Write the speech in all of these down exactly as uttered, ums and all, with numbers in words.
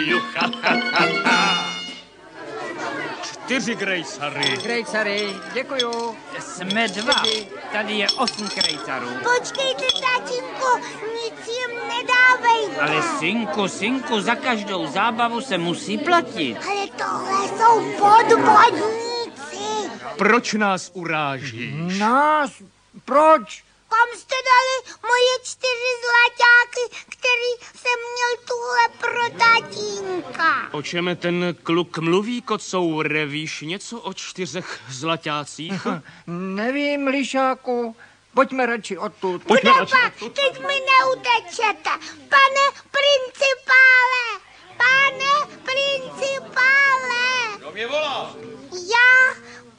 Čtyři krejcary. Krejcary, děkuju. Jsme dva. Tady je osm krejcarů. Počkejte, tatínku, nic jim nedávej. Ale synku, synku, za každou zábavu se musí platit. Ale tohle jsou podvodníci. Proč nás urážíš? Nás? Proč? Kam jste dali moje čtyři zlaťáky, který jsem měl tuhle pro tatínka? O čem ten kluk mluví, kocoure? Víš něco o čtyřech zlaťácích? Nevím, Lišáku. Pojďme radši odtud. Pojďme radši odtud. Teď mi neutečete. Pane principále, pane principále. Kdo mě volá? Já,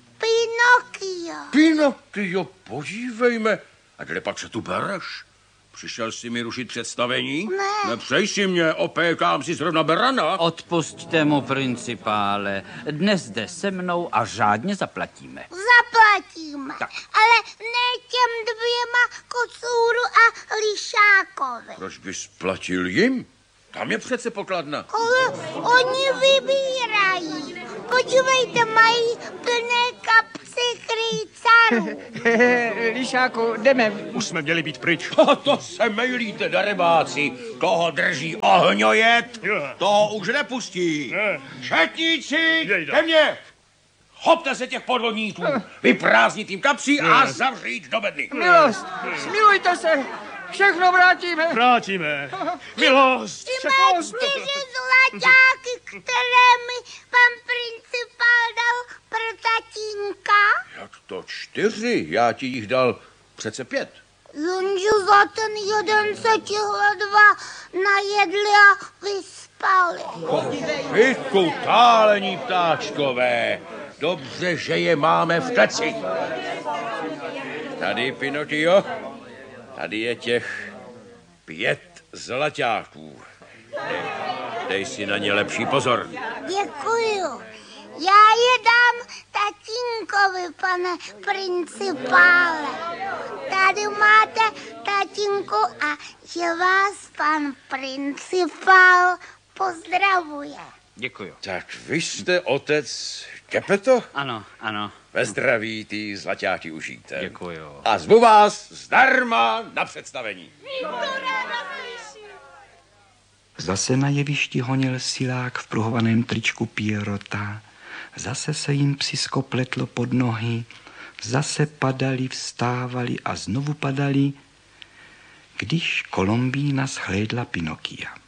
Pinokio. Pinokio, podívejme. A kde pak se tu bereš? Přišel jsi mi rušit představení? Ne. Nepřej si mě, opékám si zrovna berana. Odpusťte mu, principále. Dnes jde se mnou a řádně zaplatíme. Zaplatíme, Tak. ale ne těm dvěma kocouru a lišákovi. Proč bys platil jim? Tam je přece pokladna. Ale oni vybírají. Podívejte, mají plné kapsy krejcarů. Lišáku, jdeme. Už jsme měli být pryč. A to se mejlíte, darebáci. Koho drží ohňojet, toho už nepustí. Ne. Četníci, Jejda. ke mně. Chopte se těch podvodníků, vyprázdnit jim kapsy a zavřít do bedny. Milost, smilujte se. Všechno vrátíme. Vrátíme. Milost. Ty mé čtyři zlaťáky, které mi pan principál dal pro tatínka. Jak to čtyři? Já ti jich dal přece pět. Jenže za ten jeden se tihle dva najedli a vyspali. Vy kutálení ptáčkové. Dobře, že je máme v kleci. Tady, Pinokio, tady je těch pět zlaťáků. Dej, dej si na ně lepší pozor. Děkuju. Já je dám tatínkovi, pane principále. Tady máte tatínku a že vás pan principál pozdravuje. Děkuju. Tak vy jste otec Kepeto? Ano, ano. Ve zdraví ty zlaťáky užijte. Děkuju. A zvu vás zdarma na představení. Zase na jevišti honil silák v pruhovaném tričku Pierrota. Zase se jim psisko pletlo pod nohy. Zase padali, vstávali a znovu padali, když Kolombína shlédla Pinokia.